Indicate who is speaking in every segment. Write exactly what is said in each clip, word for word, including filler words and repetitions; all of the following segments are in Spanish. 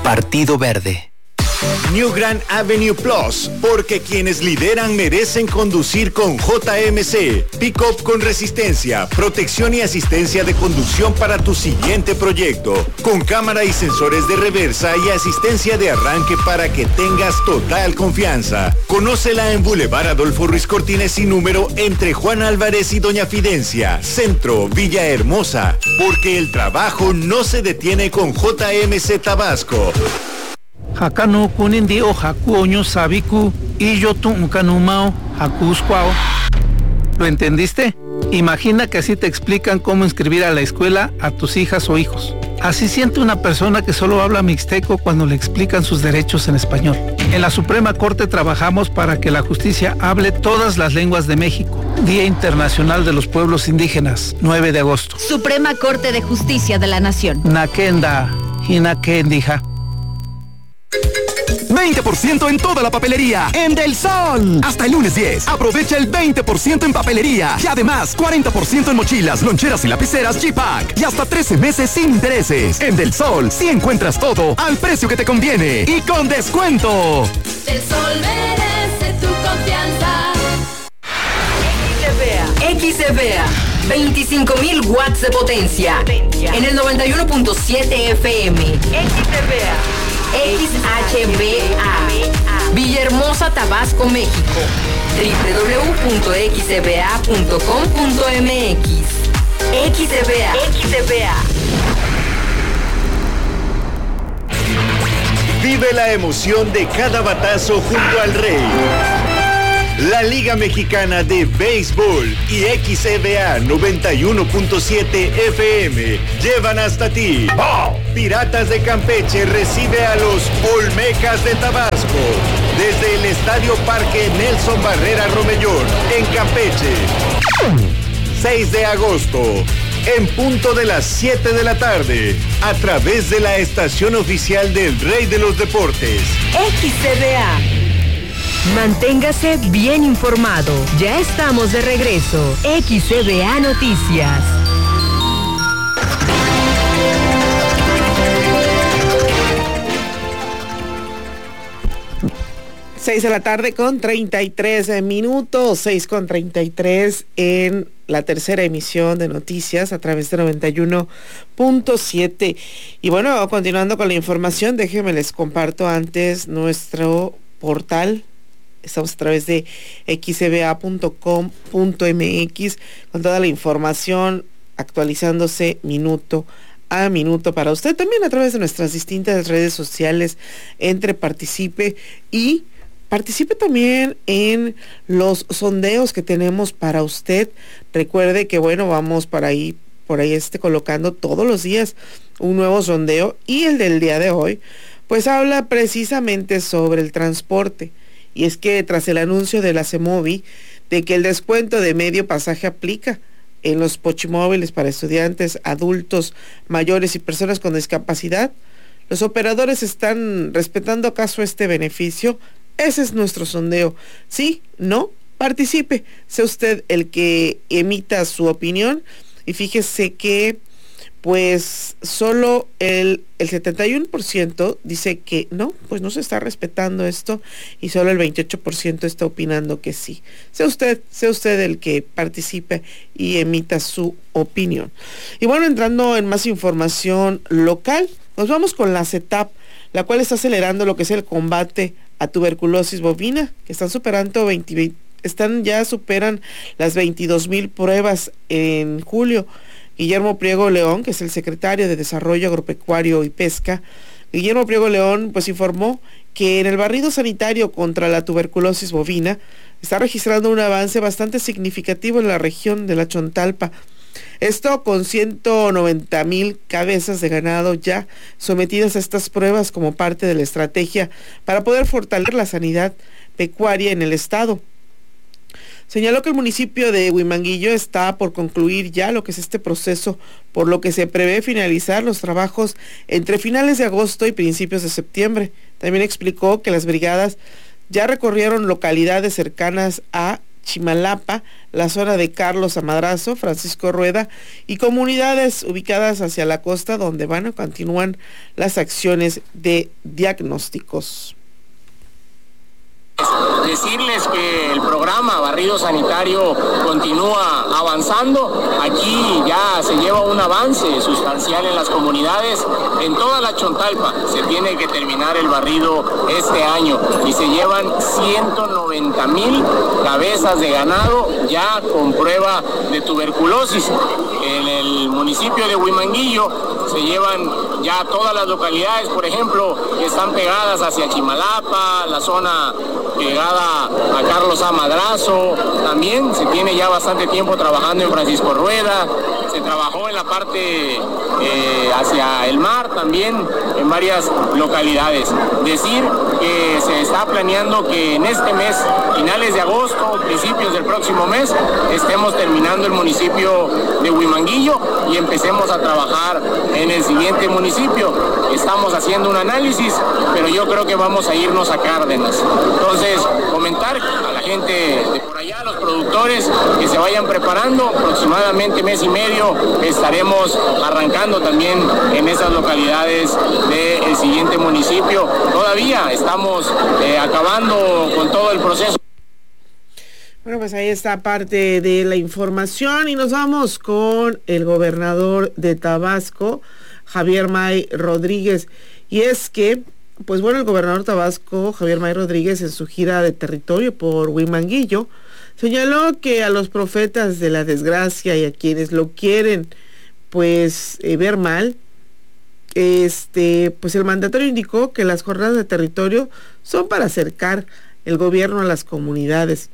Speaker 1: Partido Verde.
Speaker 2: New Grand Avenue Plus, porque quienes lideran merecen conducir con J M C. Pick-up con resistencia, protección y asistencia de conducción para tu siguiente proyecto. Con cámara y sensores de reversa y asistencia de arranque para que tengas total confianza. Conócela en Boulevard Adolfo Ruiz Cortines y número entre Juan Álvarez y Doña Fidencia, Centro, Villahermosa. Porque el trabajo no se detiene con J M C Tabasco.
Speaker 3: Hakano kunindi o haku oño sabiku y yo tu unkanumao haku squao. ¿Lo entendiste? Imagina que así te explican cómo inscribir a la escuela a tus hijas o hijos. Así siente una persona que solo habla mixteco cuando le explican sus derechos en español. En la Suprema Corte trabajamos para que la justicia hable todas las lenguas de México. Día Internacional de los Pueblos Indígenas, nueve de agosto.
Speaker 4: Suprema Corte de Justicia de la Nación.
Speaker 3: Nakenda, hinakendija.
Speaker 5: veinte por ciento en toda la papelería en Del Sol. Hasta el lunes diez. Aprovecha el veinte por ciento en papelería. Y además, cuarenta por ciento en mochilas, loncheras y lapiceras G-Pack. Y hasta trece meses sin intereses. En Del Sol, sí encuentras todo al precio que te conviene. Y con descuento.
Speaker 6: Del Sol merece tu confianza.
Speaker 7: X C V A. veinticinco mil watts de potencia. potencia. En el noventa y uno punto siete F M. X C V A. X H B A, Villahermosa, Tabasco, México. doble u doble u doble u punto x c b a punto com punto m x. X C V A. X C V A.
Speaker 2: Vive la emoción de cada batazo junto al Rey. La Liga Mexicana de Béisbol y X C V A noventa y uno punto siete F M llevan hasta ti. ¡Oh! Piratas de Campeche recibe a los Olmecas de Tabasco desde el Estadio Parque Nelson Barrera Romellón en Campeche. seis de agosto, en punto de las siete de la tarde, a través de la estación oficial del Rey de los Deportes.
Speaker 7: X C V A. Manténgase bien informado. Ya estamos de regreso. X C V A Noticias.
Speaker 8: seis de la tarde con treinta y tres minutos, seis con treinta y tres en la tercera emisión de noticias a través de noventa y uno punto siete. Y bueno, continuando con la información, déjenme les comparto antes nuestro portal. Estamos a través de x c b a punto com punto m x con toda la información actualizándose minuto a minuto para usted. También a través de nuestras distintas redes sociales. Entre, participe y participe también en los sondeos que tenemos para usted. Recuerde que bueno, vamos para ahí, por ahí este colocando todos los días un nuevo sondeo, y el del día de hoy pues habla precisamente sobre el transporte. Y es que tras el anuncio de la CEMOVI de que el descuento de medio pasaje aplica en los pochimóviles para estudiantes, adultos, mayores y personas con discapacidad, ¿los operadores están respetando acaso este beneficio? Ese es nuestro sondeo. ¿Sí? ¿No? Participe. Sea usted el que emita su opinión. Y fíjese que pues solo el, el setenta y uno por ciento dice que no, pues no se está respetando esto, y solo el veintiocho por ciento está opinando que sí. Sea usted, sea usted el que participe y emita su opinión. Y bueno, entrando en más información local, nos vamos con la CETAP, la cual está acelerando lo que es el combate a tuberculosis bovina, que están superando veinte, están ya superan las veintidós mil pruebas en julio. Guillermo Priego León, que es el secretario de Desarrollo Agropecuario y Pesca, Guillermo Priego León, pues informó que en el barrido sanitario contra la tuberculosis bovina está registrando un avance bastante significativo en la región de la Chontalpa. Esto con ciento noventa mil cabezas de ganado ya sometidas a estas pruebas como parte de la estrategia para poder fortalecer la sanidad pecuaria en el estado. Señaló que el municipio de Huimanguillo está por concluir ya lo que es este proceso, por lo que se prevé finalizar los trabajos entre finales de agosto y principios de septiembre. También explicó que las brigadas ya recorrieron localidades cercanas a Chimalapa, la zona de Carlos Amadrazo, Francisco Rueda y comunidades ubicadas hacia la costa donde van a continúan las acciones de diagnósticos.
Speaker 1: Decirles que el programa Barrido Sanitario continúa avanzando. Aquí ya se lleva un avance sustancial en las comunidades. En toda la Chontalpa se tiene que terminar el barrido este año y se llevan ciento noventa mil cabezas de ganado ya con prueba de tuberculosis. En el municipio de Huimanguillo se llevan ya todas las localidades, por ejemplo, que están pegadas hacia Chimalapa, la zona pegada a Carlos A. Madrazo, también se tiene ya bastante tiempo trabajando en Francisco Rueda, se trabajó en la parte eh, hacia el mar también, en varias localidades. Decir que se está planeando que en este mes, finales de agosto, principios del próximo mes, estemos terminando el municipio de Huimanguillo y empecemos a trabajar en el siguiente municipio. Estamos haciendo un análisis, pero yo creo que vamos a irnos a Cárdenas. Entonces, comentar a la gente de por allá, a los productores, que se vayan preparando. Aproximadamente mes y medio estaremos arrancando también en esas localidades del siguiente municipio. Todavía estamos eh, acabando con todo el proceso.
Speaker 8: Bueno, pues ahí está parte de la información y nos vamos con el gobernador de Tabasco, Javier May Rodríguez. Y es que, pues bueno, el gobernador de Tabasco, Javier May Rodríguez, en su gira de territorio por Huimanguillo, señaló que a los profetas de la desgracia y a quienes lo quieren, pues, eh, ver mal, este, pues el mandatario indicó que las jornadas de territorio son para acercar el gobierno a las comunidades.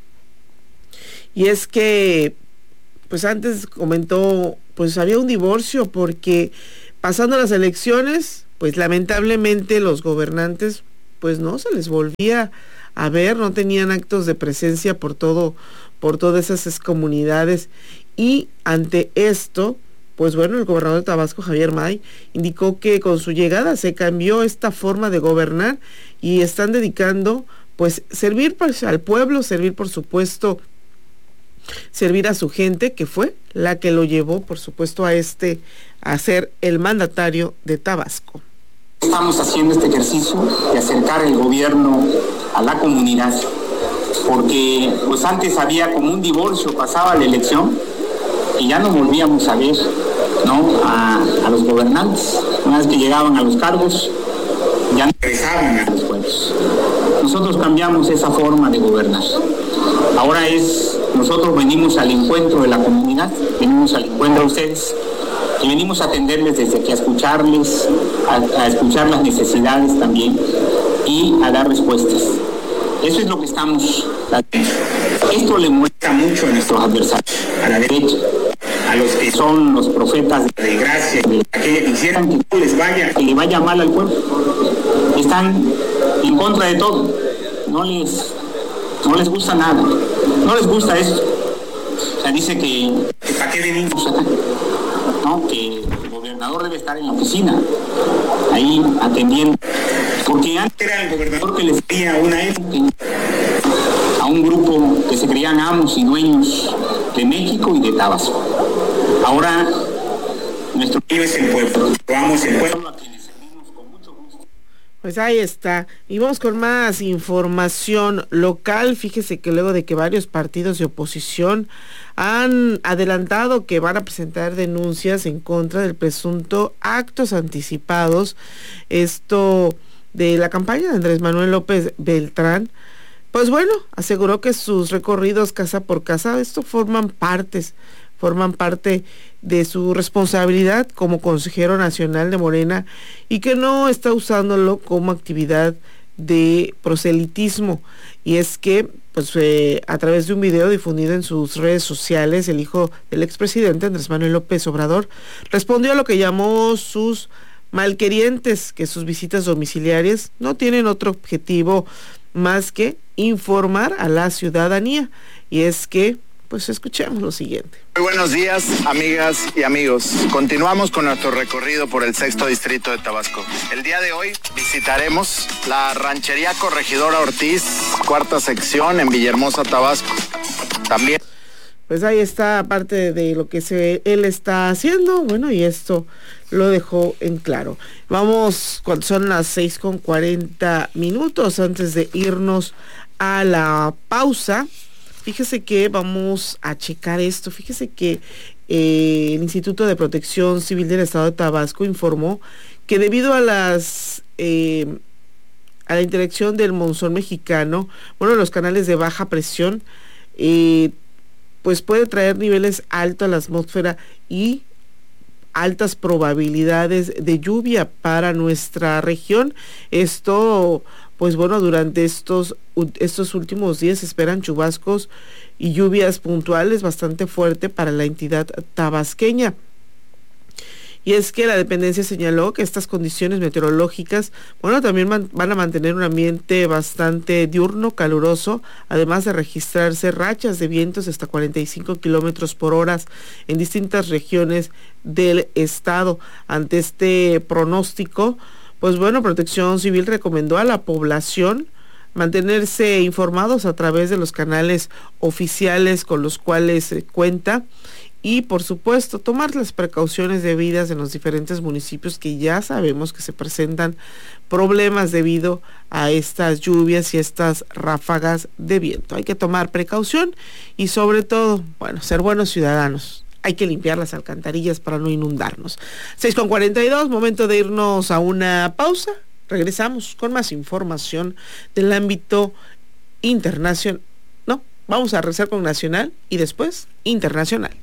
Speaker 8: Y es que, pues antes comentó, pues había un divorcio porque pasando las elecciones, pues lamentablemente los gobernantes, pues no se les volvía a ver, no tenían actos de presencia por todo, por todas esas comunidades. Y ante esto, pues bueno, el gobernador de Tabasco, Javier May, indicó que con su llegada se cambió esta forma de gobernar y están dedicando, pues, servir pues, al pueblo, servir, por supuesto, servir a su gente, que fue la que lo llevó, por supuesto, a este, a ser el mandatario de Tabasco.
Speaker 9: Estamos haciendo este ejercicio de acercar el gobierno a la comunidad, porque pues antes había como un divorcio, pasaba la elección y ya no volvíamos a ver, ¿no?, a, a los gobernantes. Una vez que llegaban a los cargos, ya no regresaban a los pueblos. Nosotros cambiamos esa forma de gobernar. Ahora es, nosotros venimos al encuentro de la comunidad, venimos al encuentro de ustedes y venimos a atenderles desde aquí, a escucharles, a, a escuchar las necesidades también y a dar respuestas. Eso es lo que estamos haciendo. Esto le molesta mucho a nuestros adversarios, a la derecha, a los que son los profetas de la desgracia, que quisieran que no les vaya, que le vaya mal al pueblo. Están en contra de todo, no les, no les gusta nada, no les gusta esto. O sea, dice que, que ¿para qué venimos acá? ¿No? Que el gobernador debe estar en la oficina, ahí atendiendo. Porque antes era el gobernador que les pedía una época a un grupo que se creían amos y dueños de México y de Tabasco. Ahora nuestro pueblo es el pueblo, vamos el pueblo a quienes servimos con mucho gusto.
Speaker 8: Pues ahí está. Y vamos con más información local. Fíjese que luego de que varios partidos de oposición han adelantado que van a presentar denuncias en contra del presunto actos anticipados, esto de la campaña de Andrés Manuel López Beltrán, pues bueno, aseguró que sus recorridos casa por casa, esto forman partes, forman parte de su responsabilidad como consejero nacional de Morena y que no está usándolo como actividad de proselitismo. Y es que, pues eh, a través de un video difundido en sus redes sociales, el hijo del expresidente Andrés Manuel López Obrador respondió a lo que llamó sus malquerientes, que sus visitas domiciliarias no tienen otro objetivo más que informar a la ciudadanía. Y es que, pues escuchemos lo siguiente.
Speaker 10: Muy buenos días, amigas y amigos. Continuamos con nuestro recorrido por el sexto distrito de Tabasco. El día de hoy visitaremos la ranchería Corregidora Ortiz, cuarta sección en Villahermosa, Tabasco. También.
Speaker 8: Pues ahí está parte de lo que se, él está haciendo, bueno, y esto lo dejó en claro. Vamos, cuando son las seis con cuarenta minutos, antes de irnos a la pausa, fíjese que vamos a checar esto, fíjese que eh, el Instituto de Protección Civil del Estado de Tabasco informó que debido a las... Eh, a la interacción del monzón mexicano, bueno, los canales de baja presión, eh, pues puede traer niveles altos a la atmósfera y altas probabilidades de lluvia para nuestra región. Esto, pues bueno, durante estos, estos últimos días se esperan chubascos y lluvias puntuales bastante fuertes para la entidad tabasqueña. Y es que la dependencia señaló que estas condiciones meteorológicas, bueno, también man, van a mantener un ambiente bastante diurno, caluroso, además de registrarse rachas de vientos hasta cuarenta y cinco kilómetros por hora en distintas regiones del estado. Ante este pronóstico, pues bueno, Protección Civil recomendó a la población mantenerse informados a través de los canales oficiales con los cuales se cuenta, y por supuesto tomar las precauciones debidas en los diferentes municipios que ya sabemos que se presentan problemas debido a estas lluvias y estas ráfagas de viento. Hay que tomar precaución y sobre todo, bueno, ser buenos ciudadanos. Hay que limpiar las alcantarillas para no inundarnos. seis con cuarenta y dos, momento de irnos a una pausa. Regresamos con más información del ámbito internacional. No, vamos a regresar con nacional y después internacional.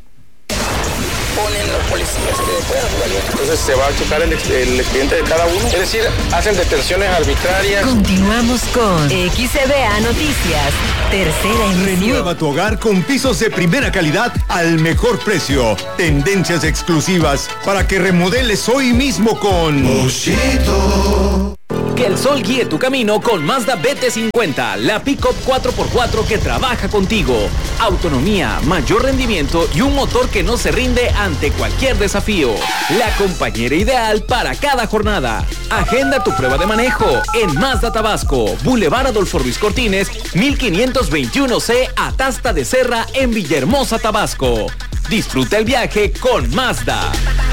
Speaker 11: Ponen los policías que puedan. Entonces se va a checar el, el expediente de cada uno. Es decir, hacen detenciones arbitrarias.
Speaker 7: Continuamos con X C B A Noticias, tercera emisión.
Speaker 2: Renueva tu hogar con pisos de primera calidad al mejor precio. Tendencias exclusivas para que remodeles hoy mismo con Moschito.
Speaker 12: Que el sol guíe tu camino con Mazda B T cincuenta, la pick-up cuatro por cuatro que trabaja contigo. Autonomía, mayor rendimiento y un motor que no se rinde ante cualquier desafío. La compañera ideal para cada jornada. Agenda tu prueba de manejo en Mazda Tabasco, Boulevard Adolfo Ruiz Cortines, mil quinientos veintiuno C, Atasta de Serra, en Villahermosa, Tabasco. Disfruta el viaje con Mazda.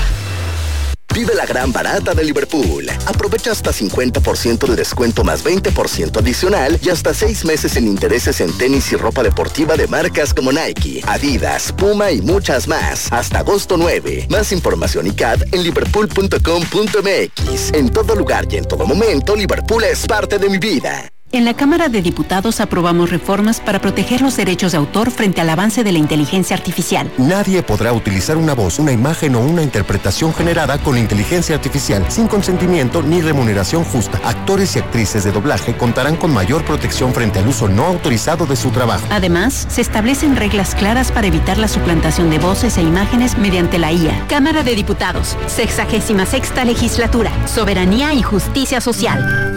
Speaker 13: Vive la gran barata de Liverpool. Aprovecha hasta cincuenta por ciento de descuento más veinte por ciento adicional y hasta seis meses en intereses en tenis y ropa deportiva de marcas como Nike, Adidas, Puma y muchas más. Hasta agosto nueve. Más información y C A D en liverpool punto com punto m x. En todo lugar y en todo momento, Liverpool es parte de mi vida.
Speaker 14: En la Cámara de Diputados aprobamos reformas para proteger los derechos de autor frente al avance de la inteligencia artificial.
Speaker 15: Nadie podrá utilizar una voz, una imagen o una interpretación generada con inteligencia artificial sin consentimiento ni remuneración justa. Actores y actrices de doblaje contarán con mayor protección frente al uso no autorizado de su trabajo.
Speaker 14: Además, se establecen reglas claras para evitar la suplantación de voces e imágenes mediante la I A.
Speaker 4: Cámara de Diputados, sexagésima sexta legislatura, soberanía y justicia social.